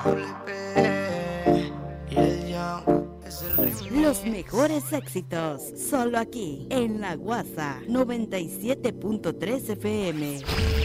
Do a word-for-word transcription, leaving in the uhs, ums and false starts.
Los mejores éxitos, solo aquí, en La Guasa, noventa y siete punto tres F M.